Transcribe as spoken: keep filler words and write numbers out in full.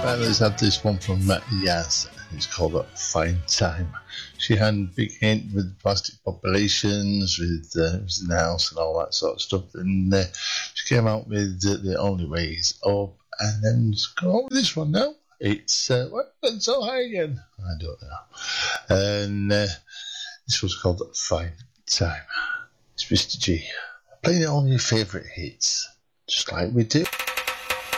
Right, let's have this one from uh, Yaz. It's called uh, Fine Time. She had a big hint with plastic populations, with uh, the house and all that sort of stuff. And uh, she came out with uh, The Only Way Is Up. And then she's come out with this one now. It's, uh, why went so high again? I don't know. And uh, this was called Fine Time. It's Mister G. Playing all your favourite hits, just like we do.